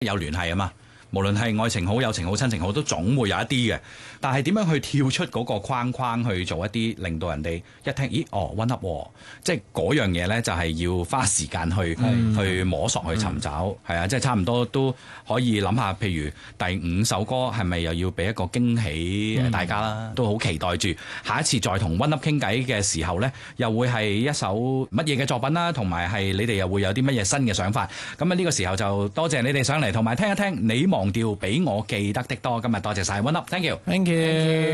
有聯繫啊嘛。無論係愛情好、友情好、親情好，都總會有一啲嘅。但係點樣去跳出嗰個框框去做一啲令到人哋一聽，咦One Up 喎，即係嗰樣嘢呢，就係要花時間去摸索去尋找，係啊，即係差唔多都可以諗下，譬如第5首歌係咪又要俾一個驚喜大家啦？都好期待住下一次再同 One Up 傾偈嘅時候呢，又會係一首乜嘢嘅作品啦，同埋係你哋又會有啲乜嘢新嘅想法。咁啊呢個時候就多謝你哋上嚟，同埋聽一聽你忘掉比我記得的多。今日多謝晒 One Up，Thank you。